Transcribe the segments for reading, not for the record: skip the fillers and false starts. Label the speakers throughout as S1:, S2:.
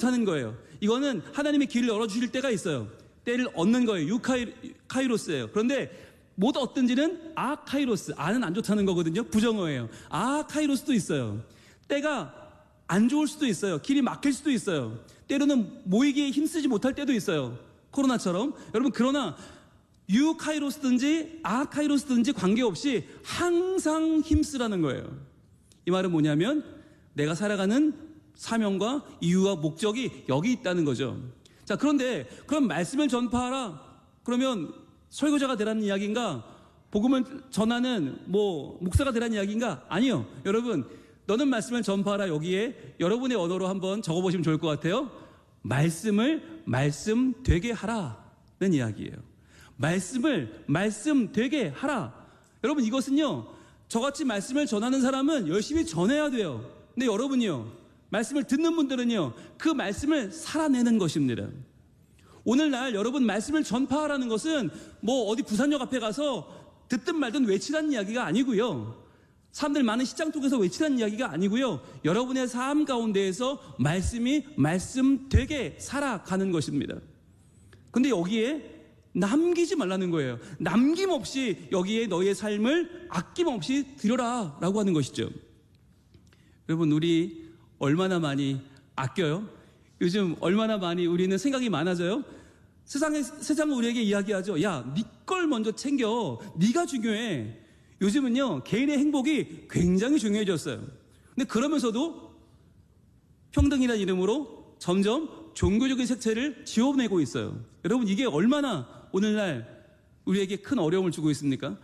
S1: 못하는 거예요. 이거는 하나님의 길을 열어주실 때가 있어요. 때를 얻는 거예요. 유카이로스예요. 그런데 못 얻든지는 아카이로스, 아는 안 좋다는 거거든요. 부정어예요. 아카이로스도 있어요. 때가 안 좋을 수도 있어요. 길이 막힐 수도 있어요. 때로는 모이기에 힘쓰지 못할 때도 있어요. 코로나처럼. 여러분, 그러나 유카이로스든지 아카이로스든지 관계없이 항상 힘쓰라는 거예요. 이 말은 뭐냐면 내가 살아가는 사명과 이유와 목적이 여기 있다는 거죠. 자, 그런데 그럼 말씀을 전파하라. 그러면 설교자가 되라는 이야기인가? 복음을 전하는 목사가 되라는 이야기인가? 아니요. 여러분, 너는 말씀을 전파하라. 여기에 여러분의 언어로 한번 적어보시면 좋을 것 같아요. 말씀을 말씀 되게 하라는 이야기예요. 말씀을 말씀 되게 하라. 여러분, 이것은요, 저같이 말씀을 전하는 사람은 열심히 전해야 돼요. 근데 여러분이요, 말씀을 듣는 분들은요, 그 말씀을 살아내는 것입니다. 오늘날 여러분 말씀을 전파하라는 것은 어디 부산역 앞에 가서 듣든 말든 외치라는 이야기가 아니고요. 사람들 많은 시장 쪽에서 외치라는 이야기가 아니고요. 여러분의 삶 가운데에서 말씀이 말씀 되게 살아가는 것입니다. 근데 여기에 남기지 말라는 거예요. 남김없이 여기에 너의 삶을 아낌없이 드려라 라고 하는 것이죠. 여러분, 우리 얼마나 많이 아껴요? 요즘 얼마나 많이 우리는 생각이 많아져요? 세상은 우리에게 이야기하죠. 야, 네 걸 먼저 챙겨. 네가 중요해. 요즘은요, 개인의 행복이 굉장히 중요해졌어요. 근데 그러면서도 평등이라는 이름으로 점점 종교적인 색채를 지워내고 있어요. 여러분, 이게 얼마나 오늘날 우리에게 큰 어려움을 주고 있습니까?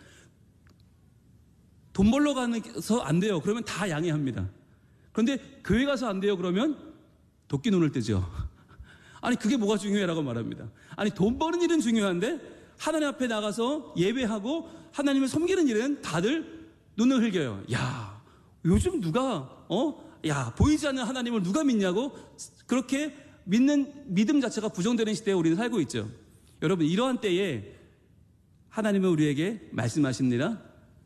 S1: 돈 벌러 가서 안 돼요. 그러면 다 양해합니다. 그런데 교회 가서 안 돼요. 그러면 도끼 눈을 뜨죠. 아니, 그게 뭐가 중요해라고 말합니다. 아니, 돈 버는 일은 중요한데 하나님 앞에 나가서 예배하고 하나님을 섬기는 일은 다들 눈을 흘겨요. 야, 요즘 누가 보이지 않는 하나님을 누가 믿냐고 그렇게 믿음 자체가 부정되는 시대에 우리는 살고 있죠. 여러분, 이러한 때에 하나님은 우리에게 말씀하십니다.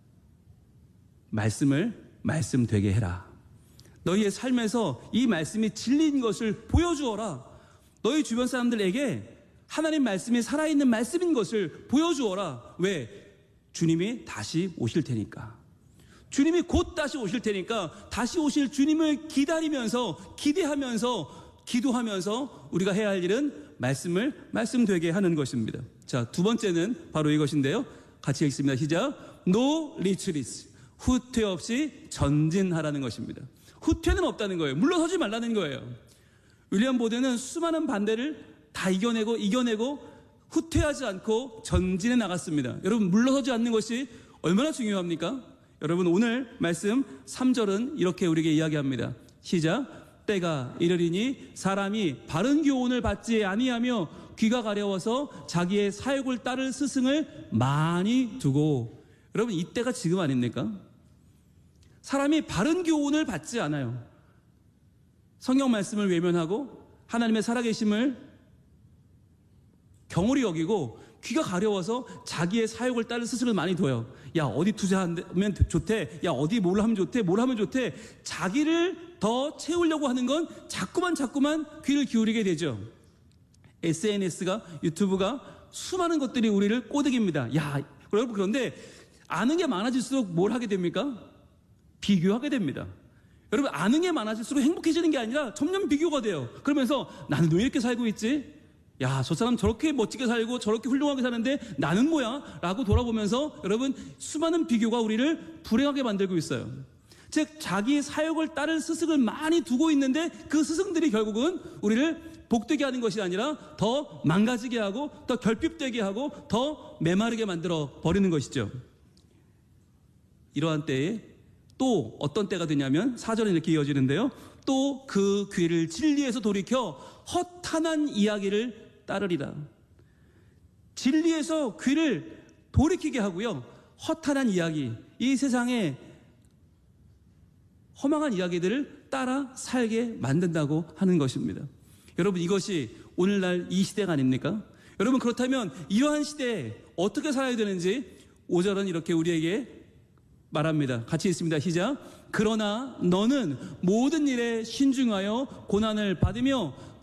S1: 말씀을 말씀 되게 해라. 너희의 삶에서 이 말씀이 진리인 것을 보여주어라. 너희 주변 사람들에게 하나님 말씀이 살아있는 말씀인 것을 보여주어라. 왜? 주님이 다시 오실 테니까. 주님이 곧 다시 오실 테니까 다시 오실 주님을 기다리면서, 기대하면서, 기도하면서 우리가 해야 할 일은 말씀을 말씀되게 하는 것입니다. 자, 두 번째는 바로 이것인데요. 같이 읽습니다. 시작. No retreat. 후퇴 없이 전진하라는 것입니다. 후퇴는 없다는 거예요. 물러서지 말라는 거예요. 윌리엄 보드는 수많은 반대를 다 이겨내고 후퇴하지 않고 전진해 나갔습니다. 여러분, 물러서지 않는 것이 얼마나 중요합니까? 여러분, 오늘 말씀 3절은 이렇게 우리에게 이야기합니다. 시작. 때가 이르리니 사람이 바른 교훈을 받지 아니하며 귀가 가려워서 자기의 사욕을 따를 스승을 많이 두고. 여러분, 이때가 지금 아닙니까? 사람이 바른 교훈을 받지 않아요. 성경 말씀을 외면하고 하나님의 살아계심을 경홀히 여기고 귀가 가려워서 자기의 사욕을 따를 스승을 많이 둬요. 야, 어디 투자하면 좋대. 야, 어디 뭘 하면 좋대. 뭘 하면 좋대. 자기를 더 채우려고 하는 건 자꾸만 귀를 기울이게 되죠. SNS가, 유튜브가 수많은 것들이 우리를 꼬드깁니다. 야, 여러분, 그런데 아는 게 많아질수록 뭘 하게 됩니까? 비교하게 됩니다. 여러분, 아는 게 많아질수록 행복해지는 게 아니라 점점 비교가 돼요. 그러면서 나는 왜 이렇게 살고 있지? 야, 저 사람 저렇게 멋지게 살고 저렇게 훌륭하게 사는데 나는 뭐야? 라고 돌아보면서 여러분, 수많은 비교가 우리를 불행하게 만들고 있어요. 즉, 자기의 사욕을 따를 스승을 많이 두고 있는데 그 스승들이 결국은 우리를 복되게 하는 것이 아니라 더 망가지게 하고 더 결핍되게 하고 더 메마르게 만들어 버리는 것이죠. 이러한 때에 또 어떤 때가 되냐면 4절에 이렇게 이어지는데요. 또 그 귀를 진리에서 돌이켜 허탄한 이야기를 따르리라. 진리에서 귀를 돌이키게 하고요. 허탄한 이야기, 이 세상에 허망한 이야기들을 따라 살게 만든다고 하는 것입니다. 여러분, 이것이 오늘날 이 시대가 아닙니까? 여러분, 그렇다면 이러한 시대에 어떻게 살아야 되는지 5절은 이렇게 우리에게 말합니다. 같이 읽습니다. 시작. 그러나 너는 모든 일에 신중하여 고난을 받으며